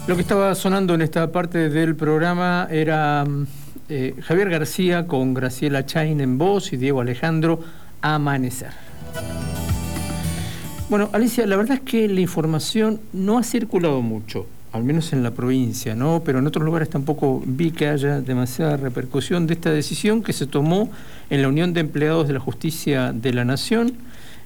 Lo que estaba sonando en esta parte del programa era Javier García con Graciela Chain en voz y Diego Alejandro, Amanecer. Bueno, Alicia, la verdad es que la información no ha circulado mucho, al menos en la provincia, ¿no? Pero en otros lugares tampoco vi que haya demasiada repercusión de esta decisión que se tomó en la Unión de Empleados de la Justicia de la Nación,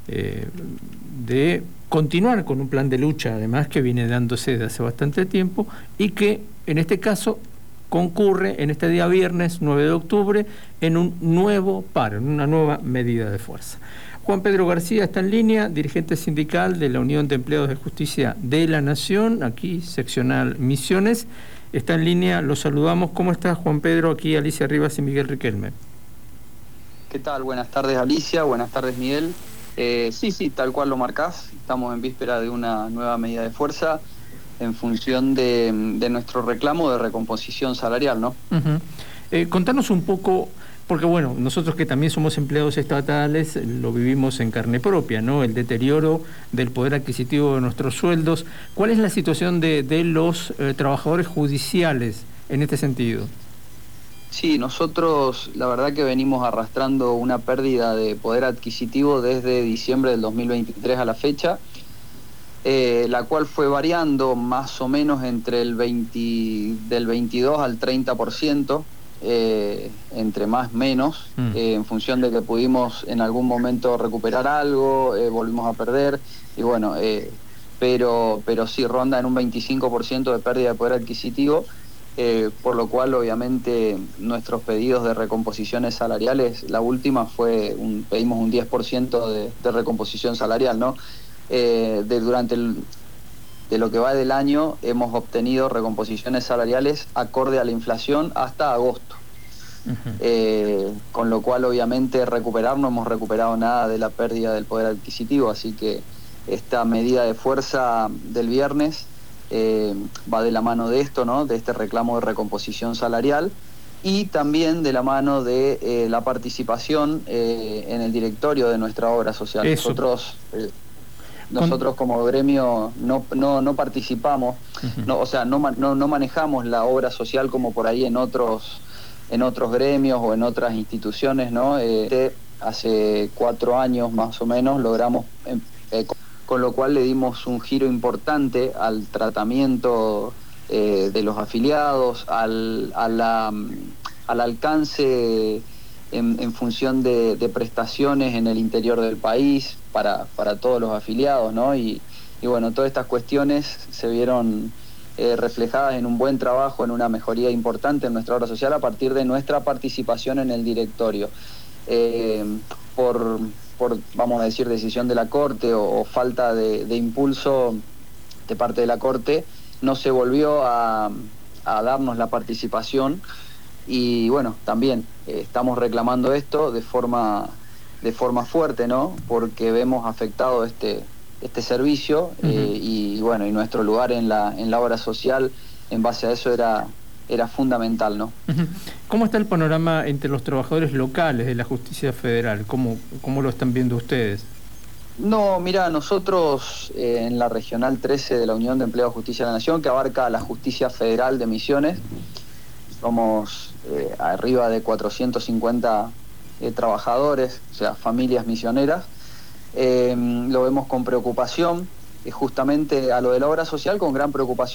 de continuar con un plan de lucha, además, que viene dándose desde hace bastante tiempo y que, en este caso, concurre en este día viernes 9 de octubre en un nuevo paro, en una nueva medida de fuerza. Juan Pedro García está en línea, dirigente sindical de la Unión de Empleados de Justicia de la Nación, aquí seccional Misiones. Está en línea, lo saludamos. ¿Cómo estás, Juan Pedro? Aquí Alicia Rivas y Miguel Riquelme. ¿Qué tal? Buenas tardes, Alicia. Buenas tardes, Miguel. Sí, tal cual lo marcás. Estamos en víspera de una nueva medida de fuerza en función de nuestro reclamo de recomposición salarial, ¿no? Contanos un poco, porque bueno, nosotros que también somos empleados estatales lo vivimos en carne propia, ¿no? El deterioro del poder adquisitivo de nuestros sueldos. ¿Cuál es la situación de los trabajadores judiciales en este sentido? Sí, nosotros la verdad que venimos arrastrando una pérdida de poder adquisitivo desde diciembre del 2023 a la fecha, la cual fue variando más o menos entre del 22 al 30%, entre más menos, en función de que pudimos en algún momento recuperar algo, volvimos a perder, y bueno, pero sí ronda en un 25% de pérdida de poder adquisitivo. Por lo cual obviamente nuestros pedidos de recomposiciones salariales, la última fue pedimos un 10% de recomposición salarial, ¿no? De lo que va del año hemos obtenido recomposiciones salariales acorde a la inflación hasta agosto. Con lo cual obviamente no hemos recuperado nada de la pérdida del poder adquisitivo, así que esta medida de fuerza del viernes va de la mano de esto, ¿no? De este reclamo de recomposición salarial, y también de la mano de la participación en el directorio de nuestra obra social. Eso. Nosotros como gremio no participamos, no manejamos la obra social como por ahí en otros gremios o en otras instituciones, ¿no? Hace 4 años más o menos logramos con lo cual le dimos un giro importante al tratamiento de los afiliados, al alcance en función de prestaciones en el interior del país para todos los afiliados, ¿no? Y bueno, todas estas cuestiones se vieron reflejadas en un buen trabajo, en una mejoría importante en nuestra obra social a partir de nuestra participación en el directorio. Por, vamos a decir, decisión de la Corte o falta de impulso de parte de la Corte, no se volvió a darnos la participación, y bueno, también estamos reclamando esto de forma fuerte, ¿no? Porque vemos afectado este servicio, y bueno, y nuestro lugar en la obra social en base a eso era fundamental, ¿no? ¿Cómo está el panorama entre los trabajadores locales de la Justicia Federal? ¿Cómo lo están viendo ustedes? No, mira, nosotros en la Regional 13 de la Unión de Empleados de Justicia de la Nación, que abarca la Justicia Federal de Misiones, somos arriba de 450 trabajadores, o sea, familias misioneras. Lo vemos con preocupación, justamente a lo de la obra social con gran preocupación.